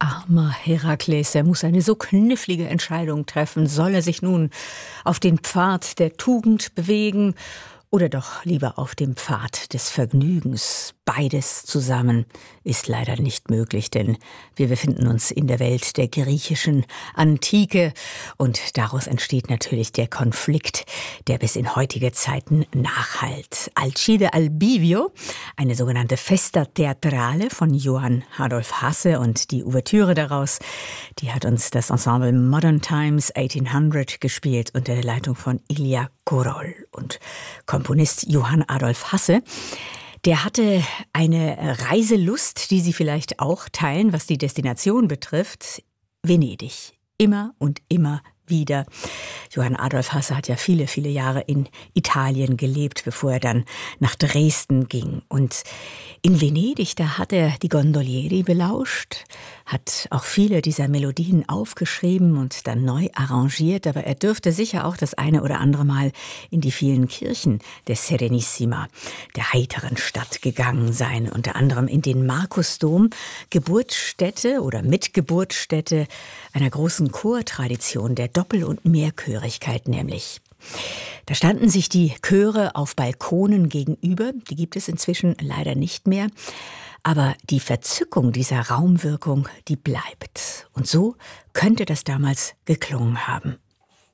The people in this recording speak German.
Armer Herakles, er muss eine so knifflige Entscheidung treffen. Soll er sich nun auf den Pfad der Tugend bewegen oder doch lieber auf dem Pfad des Vergnügens? Beides zusammen ist leider nicht möglich, denn wir befinden uns in der Welt der griechischen Antike und daraus entsteht natürlich der Konflikt, der bis in heutige Zeiten nachhallt. Alcide Albivio, eine sogenannte Festa Teatrale von Johann Adolf Hasse und die Ouvertüre daraus, die hat uns das Ensemble Modern Times 1800 gespielt unter der Leitung von Ilya Korol. Und Komponist Johann Adolf Hasse, der hatte eine Reiselust, die Sie vielleicht auch teilen, was die Destination betrifft. Venedig. Immer und immer wieder. Johann Adolf Hasse hat ja viele, viele Jahre in Italien gelebt, bevor er dann nach Dresden ging. Und in Venedig, da hat er die Gondolieri belauscht, hat auch viele dieser Melodien aufgeschrieben und dann neu arrangiert, aber er dürfte sicher auch das eine oder andere Mal in die vielen Kirchen der Serenissima, der heiteren Stadt, gegangen sein, unter anderem in den Markusdom, Geburtsstätte oder Mitgeburtsstätte einer großen Chortradition der Doppel- und Mehrchörigkeit nämlich. Da standen sich die Chöre auf Balkonen gegenüber, die gibt es inzwischen leider nicht mehr. Aber die Verzückung dieser Raumwirkung, die bleibt. Und so könnte das damals geklungen haben.